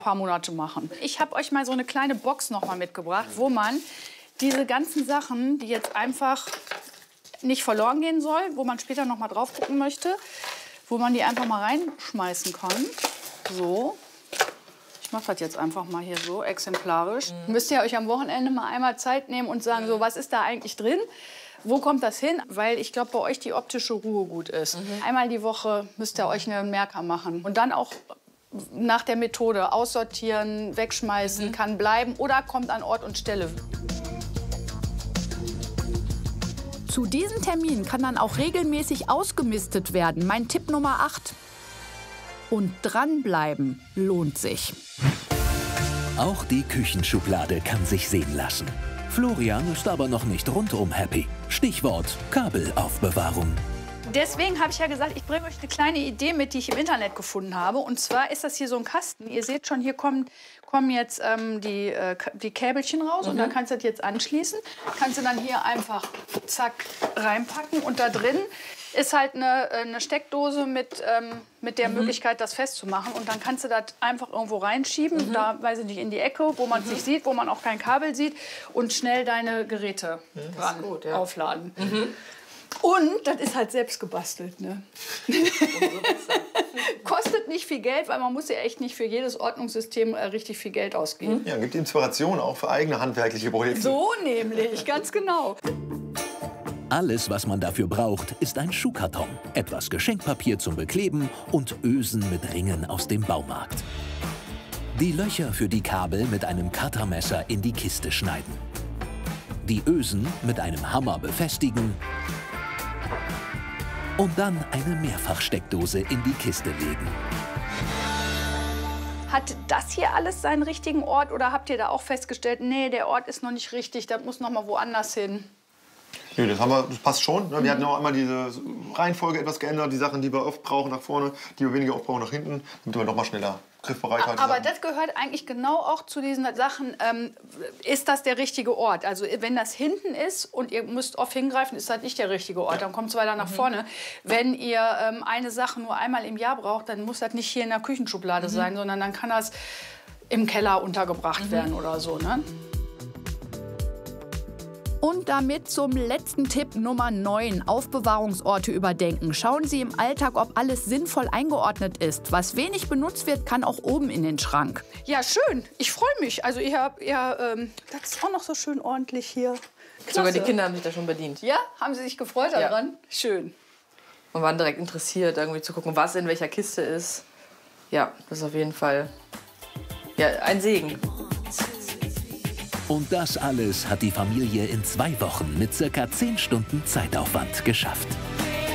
paar Monate machen. Ich habe euch mal so eine kleine Box noch mal mitgebracht, wo man diese ganzen Sachen, die jetzt einfach nicht verloren gehen soll, wo man später noch mal drauf gucken möchte, wo man die einfach mal reinschmeißen kann. So. Ich mache das jetzt einfach mal hier so exemplarisch. Müsst ihr euch am Wochenende mal einmal Zeit nehmen und sagen, so, was ist da eigentlich drin? Wo kommt das hin? Weil ich glaube, bei euch die optische Ruhe gut ist. Einmal die Woche müsst ihr euch einen Merker machen. Und dann auch nach der Methode aussortieren, wegschmeißen, kann bleiben oder kommt an Ort und Stelle. Zu diesen Terminen kann dann auch regelmäßig ausgemistet werden. Mein Tipp Nummer 8. Und dranbleiben lohnt sich. Auch die Küchenschublade kann sich sehen lassen. Florian ist aber noch nicht rundum happy. Stichwort Kabelaufbewahrung. Deswegen habe ich ja gesagt, ich bringe euch eine kleine Idee mit, die ich im Internet gefunden habe. Und zwar ist das hier so ein Kasten. Ihr seht schon, hier kommen jetzt die Käbelchen raus. Und da kannst du das jetzt anschließen. Kannst du dann hier einfach zack reinpacken. Und da drin ist halt eine Steckdose mit der Möglichkeit, das festzumachen. Und dann kannst du das einfach irgendwo reinschieben, da, weiß ich nicht, in die Ecke, wo man es nicht sieht, wo man auch kein Kabel sieht. Und schnell deine Geräte dran aufladen. Und das ist halt selbst gebastelt, ne? Kostet nicht viel Geld, weil man muss ja echt nicht für jedes Ordnungssystem richtig viel Geld ausgeben. Ja, gibt Inspiration auch für eigene handwerkliche Projekte. So nämlich, ganz genau. Alles, was man dafür braucht, ist ein Schuhkarton, etwas Geschenkpapier zum Bekleben und Ösen mit Ringen aus dem Baumarkt. Die Löcher für die Kabel mit einem Cuttermesser in die Kiste schneiden. Die Ösen mit einem Hammer befestigen und dann eine Mehrfachsteckdose in die Kiste legen. Hat das hier alles seinen richtigen Ort oder habt ihr da auch festgestellt, nee, der Ort ist noch nicht richtig, das muss noch mal woanders hin? Nee, das passt schon. Wir hatten auch einmal diese Reihenfolge etwas geändert. Die Sachen, die wir oft brauchen, nach vorne, die wir weniger oft brauchen, nach hinten, damit wir noch mal schneller griffbereit haben. Aber das gehört eigentlich genau auch zu diesen Sachen. Ist das der richtige Ort? Also wenn das hinten ist und ihr müsst oft hingreifen, ist das nicht der richtige Ort. Dann kommt es weiter nach vorne. Wenn ihr eine Sache nur einmal im Jahr braucht, dann muss das nicht hier in der Küchenschublade sein, sondern dann kann das im Keller untergebracht werden oder so, ne? Und damit zum letzten Tipp Nummer 9, Aufbewahrungsorte überdenken. Schauen Sie im Alltag, ob alles sinnvoll eingeordnet ist. Was wenig benutzt wird, kann auch oben in den Schrank. Ja, schön. Ich freue mich. Also das ist auch noch so schön ordentlich hier. Klasse. Sogar die Kinder haben sich da schon bedient. Ja? Haben sie sich gefreut daran? Schön. Und waren direkt interessiert, irgendwie zu gucken, was in welcher Kiste ist. Ja, das ist auf jeden Fall ein Segen. Und das alles hat die Familie in 2 Wochen mit ca. 10 Stunden Zeitaufwand geschafft.